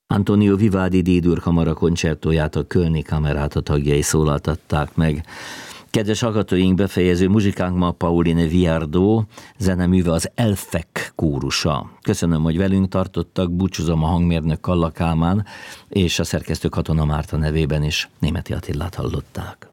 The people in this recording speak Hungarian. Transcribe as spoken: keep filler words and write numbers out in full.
Antonio Vivaldi D-dur kamara koncertóját, a Kölni Kameráta tagjai szólaltatták meg. Kedves hallgatóink, befejező muzsikánk ma Pauline Viardot, zeneműve az Elfek kórusa. Köszönöm, hogy velünk tartottak, búcsúzom a hangmérnök Kalla Kálmán, és a szerkesztő Katona Márta nevében is Németi Attilát hallották.